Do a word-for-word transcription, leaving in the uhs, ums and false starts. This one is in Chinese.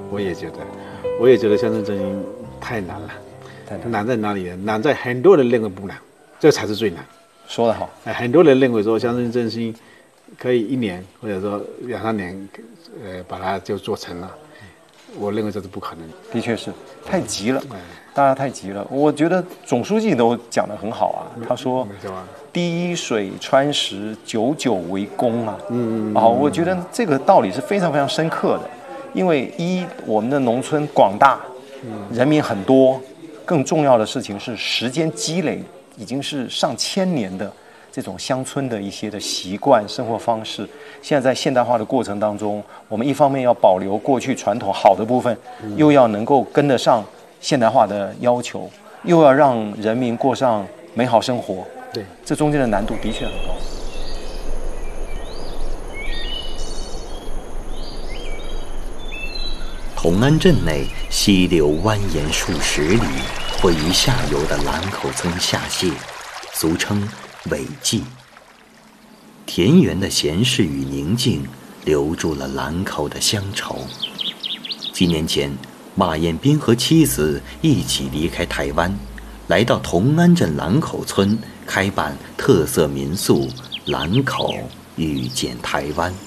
我也觉得，我也觉得乡村振兴太难了。太难，难在哪里呢？难在很多人认为不难，这才是最难。 说得好， 哎，很多人认为说乡村振兴可以一年或者说两三年，呃，把它就做成了。我认为这是不可能的。 的确是太急了，大家太急了。我觉得总书记都讲得很好啊，他说“滴水穿石，久久为功”啊。嗯嗯。哦，我觉得这个道理是非常非常深刻的，因为一我们的农村广大，人民很多，更重要的事情是时间积累已经是上千年的这种乡村的一些的习惯生活方式，现在在现代化的过程当中，我们一方面要保留过去传统好的部分，又要能够跟得上现代化的要求，又要让人民过上美好生活。 对， 这中间的难度的确很高。 同安镇内溪流蜿蜒数十里，汇于下游的兰口村下泻，俗称尾迹。田园的闲适与宁静留住了兰口的乡愁。几年前，马彦斌和妻子一起离开台湾，来到同安镇兰口村开办特色民宿兰口遇见台湾。